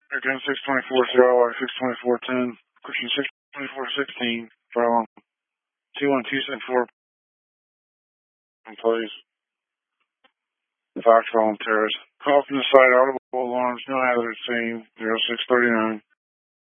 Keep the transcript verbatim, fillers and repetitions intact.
Again, six twenty-four zero, six twenty-four ten, Christian six twenty-four sixteen, Bravo. two one two seven four, please. Foxtrot on Terrace. Call from the site, audible alarms, no hazard scene, zero six thirty-nine.